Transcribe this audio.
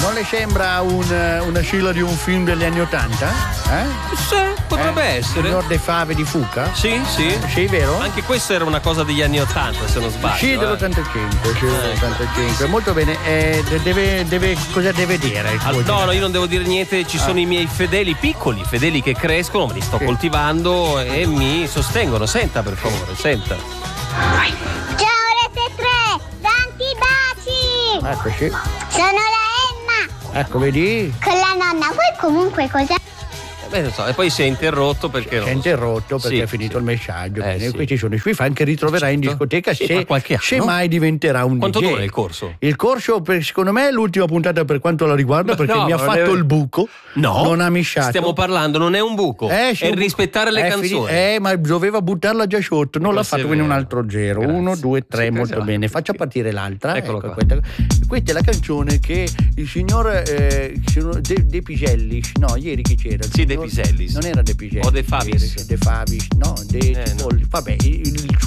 Non le sembra una sigla di un film degli anni '80? Sì, potrebbe essere. Signor De Fave di Fuca? Sì. Sì, vero? Anche questo era una cosa degli anni '80, se non sbaglio. Sì, dell'85, sì, dell'85. Molto bene. Cosa deve dire? No, io non devo dire niente, ci sono i miei fedeli piccoli, fedeli che crescono, me li sto coltivando e mi sostengono. Senta, per favore, senta. Ciao Rete 3, tanti baci! Eccoci. Sono la Emma, Ecco, vedi? con la nonna. Voi comunque cosa? Non so, e poi si è interrotto perché Si è interrotto perché Sì, è finito sì. il messaggio. Bene, Sì. questi sono i suoi fan che ritroverai in discoteca Sì, ma qualche se anno. mai diventerà un Quanto DJ. dura il corso? Il corso, secondo me, è l'ultima puntata per quanto la riguarda, perché no, mi ha non fatto è- il buco. No, Non ha misciato. stiamo parlando, non è un buco, Sì, è un buco. rispettare le canzoni. Ma doveva buttarla già sotto, non l'ha Questo è fatto, quindi un vero. altro zero. Grazie. 1, 2, 3, Sì, molto esatto. bene. Faccia partire l'altra. Eccolo qua. Questa è la canzone che il signor De Pisellis, no, ieri chi c'era? Il Sì, De signor- Pisellis. Non era De Pisellis. O De Favis. De Favis, no, no. vabbè, il